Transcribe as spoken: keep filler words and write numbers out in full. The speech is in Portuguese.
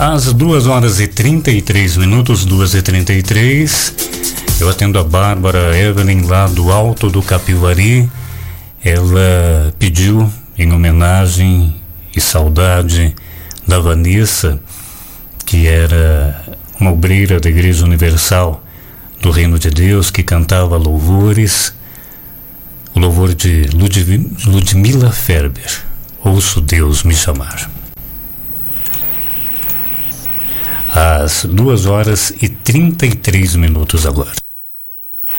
Às duas horas e trinta e três minutos, duas e trinta e três, eu atendo a Bárbara Evelyn lá do Alto do Capivari. Ela pediu em homenagem e saudade da Vanessa, que era uma obreira da Igreja Universal do Reino de Deus, que cantava louvores, o louvor de Lud- Ludmila Ferber, Ouço Deus Me Chamar. Às duas horas e trinta e três minutos agora.